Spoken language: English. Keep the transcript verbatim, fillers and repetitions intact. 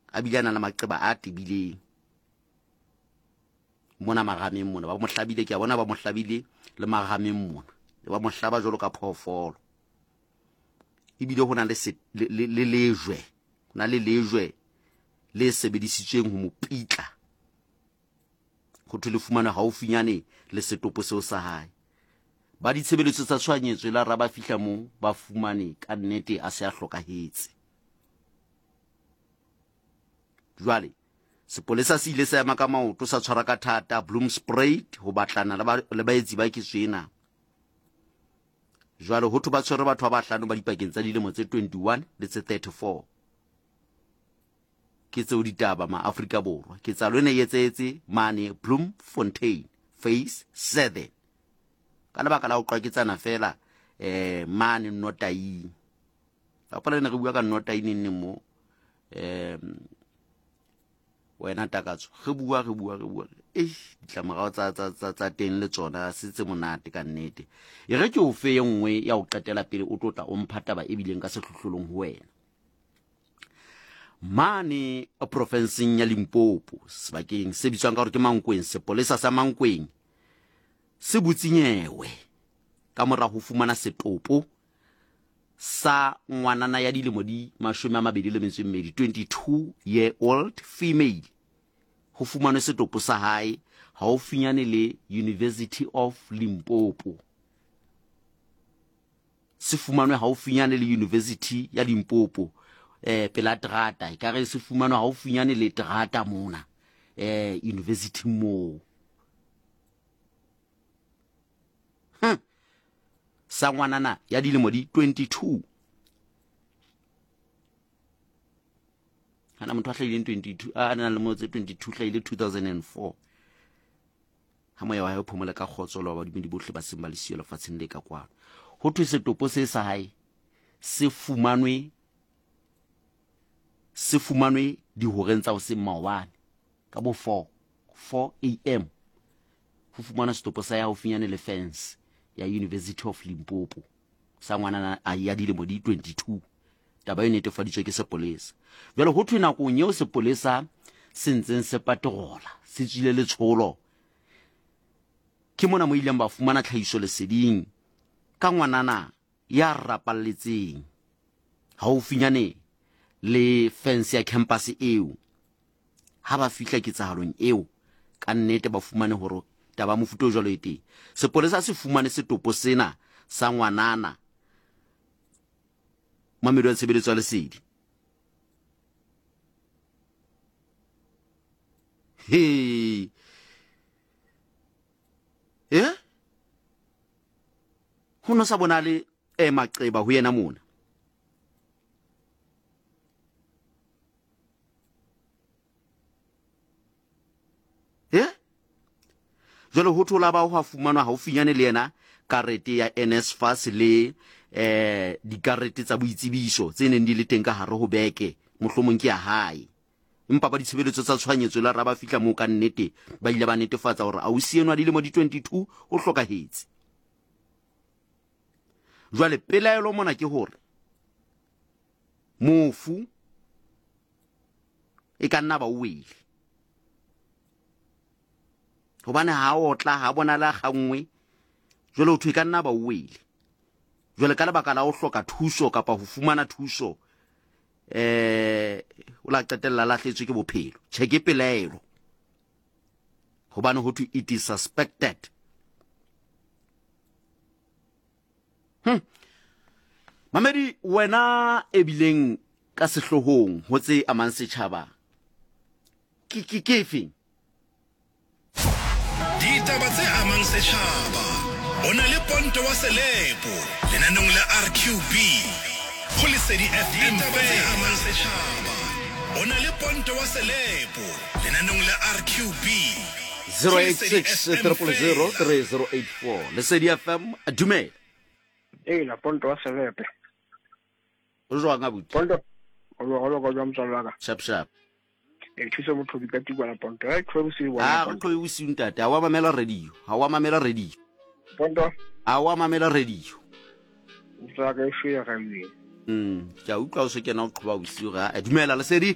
a bilana le maqeba a tibileng mona magameng mona ba mo hlabile ke a bona ba mo hlabile le magameng mona ba mo hlaba jolo ka phofolo ibile hona le le lejwe hona le lejwe le sebedisitsweng ho mo pitla go thole fumana haufinyane le setopo seo sa hae ba ditshebeletso tsa tshwanyetso la raba fihla mo ba fumane ka nnete a se a hlokahetse jwale sepolesa se ile sa ema ka maoto sa tshwara ka thata Bloomspruit ho batlana le baetsi ba kiswena jwale ho thuba tshwere batho ba bahlano ba dipakeng tsa dilemo tse twenty-one le tse thirty-four ke tseo ditaba ma Afrika Borwa ke tsalo ene yetsetse mane Bloemfontein phase seven ka lebaka la ho qwaketsana fela eh mane Notaing ba pala ne re bua ka Notaing nne mo eh wena takatso re bua re bua re bua eh ditlamorao tsa tsa tsa tsa teng le tsona se tse monate ka nnete e re ke o fe engwe ya o qetela pele o tlotla o mphata ba ebileng ka sehlohlolong ho wena mane a provinceng ya Limpopo sebakeng se bitswang ka hore ke Mankweng sepolesa sa Mankweng se butsinyewe ka mora ho fumana setopo sa ngwanana ya dilemo di twenty-two twenty-two year old female ho fumanwe setopo sa hae ha o finyane le University of Limpopo se fumanwe ha o finyane le University ya Limpopo eh pela Terata ka re se fumanwe ha o finyane le Terata mona eh University mo hm sa ngwanana ya dilemo di twenty-two hana motho a hlaile twenty-two a na le mo tse twenty-two hlaile two thousand four ha moya wa hae phomola ka khotsolo ba dimedi bohle ba seng ba le sielo fatseng le ka kwano ho thwe setopo se sa hae se fumanwe se fumanwe di horeng tsa o se mawane ka bo four a m ho fumana setopo sa ya ho finyane le fence ya University of Limpopo sa ngwana a ya dilemo di twenty-two taba e netefaditswe ke sepolesa jwale ho thwe nako nyeo sepolesa sentseng se patrola se tswile le tsholo ke mona mo ileng ba fumana tlhahiso leseding ka ngwanana ya rapalletseng ha o finyane le fence ya campus eo ha ba fihla ke tsahalong eo ka nnete ba fumane hore taba mofuto jwalo ete sepolesa se fumane setopo sena sa ngwanana mamelo ya tshebeletso ya lesedi he eh hono sa bona le e maqeba ho yena mona eh jalo ho thola ba ho fumanwa ha o finyane le yena karete ya NSFAS le eh dikarete tsa boitsebiso tse neng di le teng ka hare ho beke mohlomong ke ya hae empa ba ditshebeletso tsa tshwanyetso la raba fihla mo ka nnete ba ile ba netefatsa hore a o sienwa di le mo di twenty-two o hlokahetse jwale pelaelo mona ke hore mofu e ka nna ba uwile hobane ha o tla ha bona la gangwe jwale o thwe ka nna ba uwile jwale ka lebaka la o hloka thuso kapa ho fumana thuso eh o la qetella la hletswe ke bophelo cheke pelaelo hobane ho thwe it is suspected hm mamedi wena ebileng ka sehlohong ho tse amang setjhaba ke ke ke feng ditaba tse amang setjhaba ona le Ponto wa Selepo lenanong la R Q B go Lesedi F M ditaba tse amang setjhaba ona le Ponto wa Selepo lenanong la R Q B zero eight six zero zero zero three zero eight four Lesedi F M dumela eh la Ponto wa Selepo o jwa nga buti Ponto o lo lo go jwa mtsala ka sharp sharp e thusa motho di ka tikwa la Ponto e tlo se wa ah go tlo e ntate ha wa mamela radio ha wa mamela radio Ponto ha wa mamela radio o sa ka e share ga mme mm ja utlwa o se kena o qhoba o siu ga dumela Lesedi